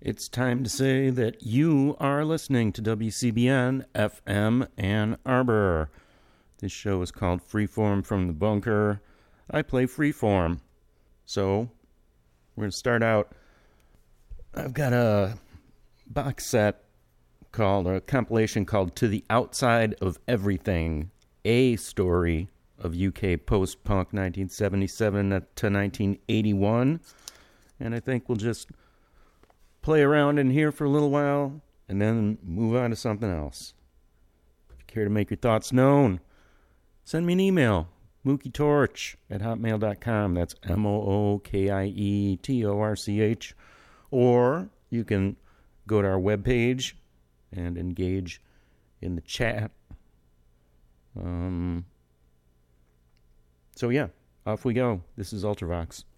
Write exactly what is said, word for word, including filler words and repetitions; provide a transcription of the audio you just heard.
It's time to say that you are listening to W C B N F M Ann Arbor. This show is called Freeform from the Bunker. I play freeform. So, we're going to start out. I've got a box set called, or a compilation called To the Outside of Everything, a story of U K post-punk nineteen seventy-seven to nineteen eighty-one. And I think we'll just play around in here for a little while and then move on to something else. If you care to make your thoughts known, send me an email, mookietorch at hotmail dot com. That's M O O K I E T O R C H. Or you can go to our webpage and engage in the chat. Um. So yeah, off we go. This is Ultravox.